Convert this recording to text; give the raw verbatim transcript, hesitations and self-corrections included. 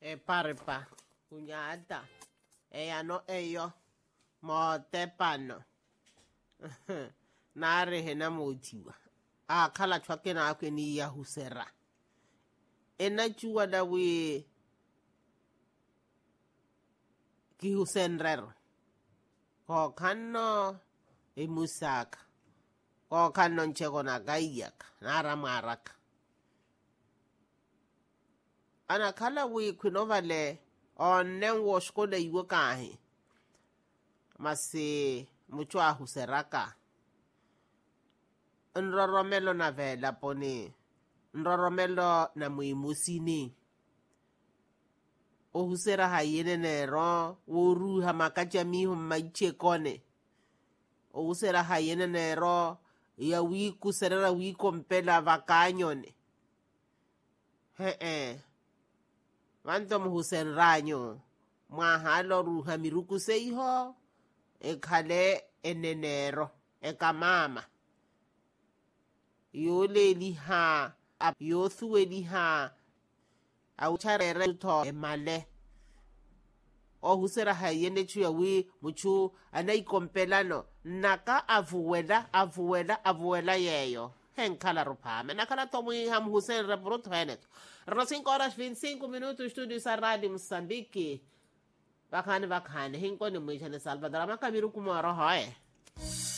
e parepa kunyata e ano eyo mo tepano na re hena motiwa a khala tshwake na akwe ni ya husera ena chuwa da we ki husenrero ko kanno e musaka ko kanno nchego na gaiyaka na ramaraka ana kala we kwinovale onnen woshko da iwo kahi masi muchwa huseraka nroromelo na vela poni nroromelo na muimusini o husera hayene nero woru hamakacha miho maichekone o husera hayene nero ya wiku serera wiko mpela vakanyone he he vanto muhusen ranyo mwahalo ruha miruku seiho ekhale enenero ekamama yole liha yothuwe liha aucharere to emale o husera hayene chuya wi muchu anai kompelano naka avuwela avuwela avuwela yeyo henkala rupame nakala tomu ham husen rebrut henet ro cinco horas vinte e cinco minutos estúdio sa rádio Moçambique vakane vakane hinkoni mwishane Salvador makamiru kumoro hoe